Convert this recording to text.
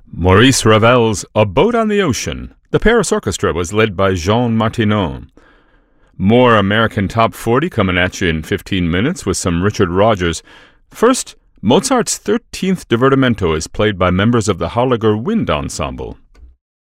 Maurice Ravel's A Boat on the Ocean. The Paris Orchestra was led by Jean Martineau. More American Top 40 coming at you in 15 minutes with some Richard Rodgers. First, Mozart's 13th Divertimento is played by members of the Hallager Wind Ensemble.